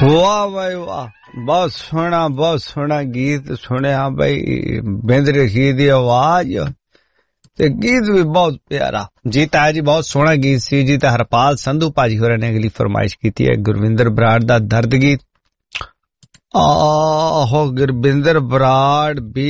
वाह भाई वाह, बहुत सोहना गीत सुनिया भाई। बिंद रखी दी आवाज ते गीत भी बहुत प्यारा जी। ताया जी बहुत सोहना गीत सी जी। ते हरपाल संधू भाजी होर ने अगली फरमाइश की है गुरविंदर बराड़ दा दर्द गीत। आहो गुरविंदर बराड़ भी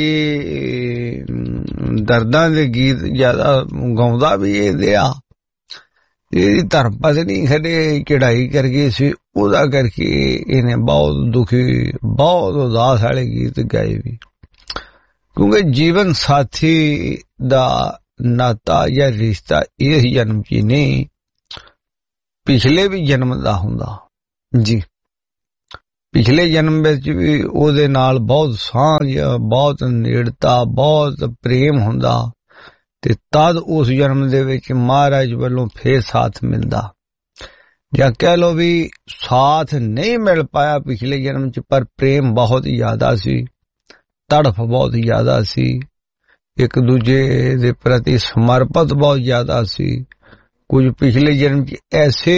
दर्दां दे गीत ज्यादा गाउंदा भी ए दिया। धर्म पत्नी खड़े चढ़ाई कर गई सी, ओदा करके इन्हें बहुत दुखी बहुत उदास वाले गीत गाए भी। क्योंकि जीवन साथी दा नाता या रिश्ता इस जन्म च नहीं, पिछले भी जन्म दा हुंदा जी। पिछले जन्म विच भी ओदे नाल बहुत सांझ, बहुत नेड़ता, बहुत प्रेम हुंदा ते तद उस जन्म दे विच महाराज वालों फिर साथ मिलदा। या कह लो भी साथ नहीं मिल पाया पिछले जन्म च, पर प्रेम बहुत ज्यादा सी, तड़फ बहुत ज्यादा सी, एक दूजे दे प्रति समर्पित बहुत ज्यादा सी। कुछ पिछले जन्म च ऐसे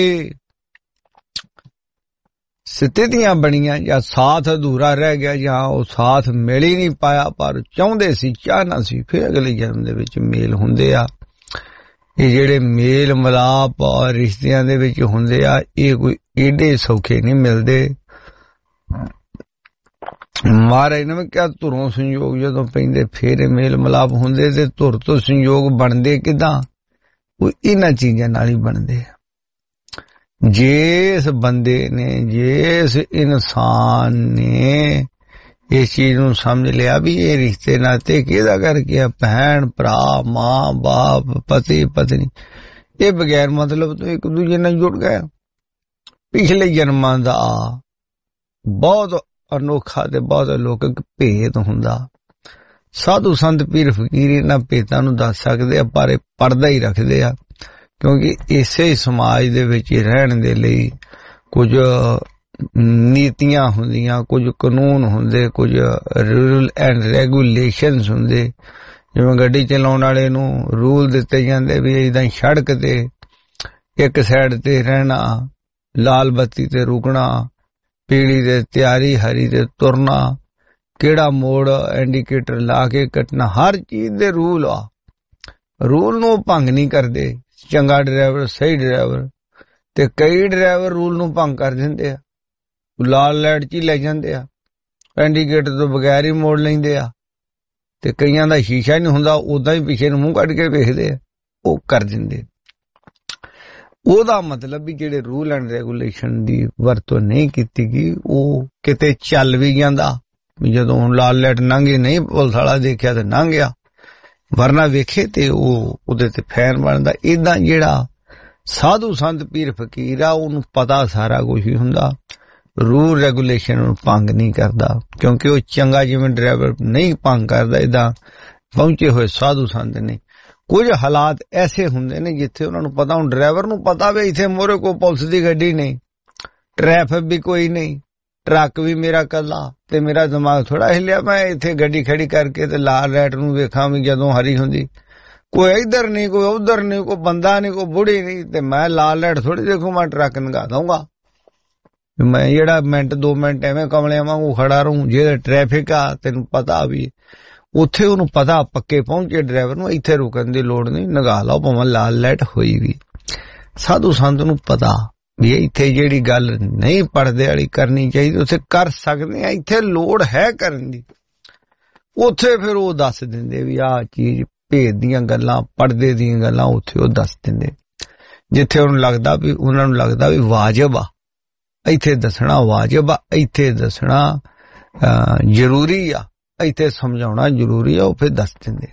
स्थितियां बनियां या साथ अधूरा रह गया, जहां वो साथ मिल ही नहीं पाया, पर चाहते सी चाहना सी फिर अगले जन्म दे विच मेल हुंदे आ। ये जेड़े मेल मिलाप और रिश्तियां दे विच हुंदे आ, ये कोई एडे सौखे नहीं मिलदे। महाराज ने क्या धुरों संयोग जदों पैंदे फिर मेल मिलाप हुंदे ते धुर तो संयोग बनदे किदां? वो इन्हां चीजां नाल ही बनदे। जिस बंदे ने, जिस इंसान ने इस चीज नूं समझ लिया भी ये रिश्ते नाते किहदा करके भैन भरा मां बाप पति पत्नी ये बगैर मतलब तो एक दूजे नाल जुड़ गए। पिछले जन्मां दा बहुत अनोखा ते बहुत अलौकिक भेद हुंदा। साधु संत पीर फकीर इन्हां भेदां नूं दस सकदे आ, पर पर्दा ही रखदे आ, क्योंकि इसे समाज दे विच रहण दे लई कुछ नीतियां हुंदियां, कुछ कानून हुंदे, कुछ रूल एंड रेगुलेशनस हुंदे। जिवें गड्डी चलाउण वाले नूं रूल दित्ते जांदे भी इदां सड़क ते एक साइड ते रहना, लाल बत्ती ते रुकना, पीली ते तैयारी, हरी ते तुरना, केड़ा मोड़ इंडिकेटर ला के कटना, हर चीज दे रूल आ। रूल नूं भंग नहीं करदे चंगा ड्राइवर, सही ड्राइवर। ते कई ड्राइवर रूल नूं भंग कर दिंदे आ, लाल लाइट च ही ले जांदे आ, इंडिकेटर तो बगैर ही मोड़ लैंदे आ, ते कईयां दा शीशा नहीं हुंदा, उदां ही पिछे नूं मूंह कढ के वेखदे आ, ओह कर दिंदे। ओहदा मतलब भी जेड़े रूल एंड रेगुलेशन दी वरतों नहीं कीती गई, ओह किते चल भी जांदा। जदों लाल लाइट लंघी नहीं पुलिस वाला देखिया ते लंघ गया, वरना वेखे ते ओहदे ते फैन बनदा। इदां जेड़ा साधु संत पीर फकीर आ, उन्हें पता सारा कुछ ही हुंदा, रूल रेगुलेशन भंग नहीं करता, क्योंकि वह चंगा जिवें ड्राइवर नहीं भंग करता। इदां पहुंचे हुए साधु संत ने कुछ हालात ऐसे हुंदे ने जिथे उन्होंने पता, हुण ड्राइवर नूं पता भी इत्थे मोरे कोई पुलिस दी गड्डी नहीं, ट्रैफिक भी कोई नहीं, ट्रक भी मेरा कला, ते मेरा दिमाग थोड़ा हिलिया मैं इत्थे गड्डी खड़ी करके ते लाल लाइट नूं वेखां भी जदों हरी हुंदी, कोई इधर नहीं, कोई उधर नहीं, कोई बंदा नहीं, कोई बुढ़ी नहीं, ते मैं लाल लाइट थोड़ी देखूं, मैं ट्रक लंघा दूंगा। मैं जेड़ा मिनट 2 मिनट एवें कमलिया वांगू खड़ा रहूं। जे ट्रैफिक आ तैनूं पता भी उत्थे उन्होंने पता पक्के पहुंचे ड्राइवर नूं इत्थे रुकण दी लोड़ नहीं, लंघा लो भावें लाल लाइट होई भी। साधु संत नूं पता भी इत्थे जेड़ी गल नहीं पढ़दे वाली करनी चाहिए उत्थे कर सकदे आ, इत्थे लोड़ है करन दी, उत्थे फिर वो दस दिंदे भी आ चीज भेद दीयां गल्लां, पढ़दे दीयां गल्लां उत्थे वो दस दिंदे। जिथे उन्होंने लगदा भी वाजिब आ, इत्थे दसना वाजिब आ, इत्थे दसना जरूरी आ, इत्थे समझाउणा जरूरी आ, वो फिर दस दिंदे।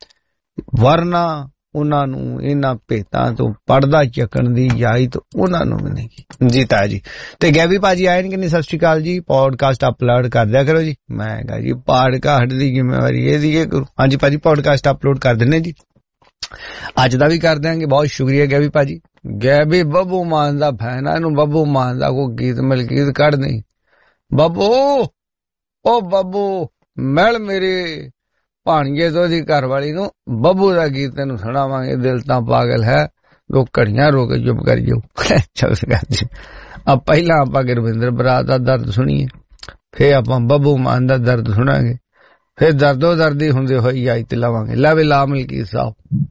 वरना उन्हां नूं इन्हां भेतां तो पढ़दा चकण दी इजाजत उन्हां नूं भी नहीं जी। ताया जी ते गैबी भाजी आए ने कि नहीं? सत श्री अकाल जी। पॉडकास्ट अपलोड कर दिया करो जी। मैं कहा जी पॉडकास्ट दी जिम्मेवारी ये दी करो। हाँ जी भाजी पॉडकास्ट अपलोड कर दिने जी, अज दा भी कर देंगे। बहुत शुक्रिया गैबी भाजी। गैबी बब्बू मान दा फैन है, इनू बब्बू मान दा कोई गीत मलकीत कढ़ नहीं। बब्बू ओ बब्बू मिल मेरे भाणजे तो दी घर वाली नू बब्बू दा गीत तेनू सुणावांगे, दिल तां पागल है, लोग घड़ियां रो के चुप कर जाओ। अब पहला आप गुरविंदर बराड़ दा दर्द सुनीए, फिर आप बब्बू मान दा दर्द सुनांगे, फिर दर्दो दर्दी हुंदे होई आई ते लावांगे। ला वे ला मलकीत साहब।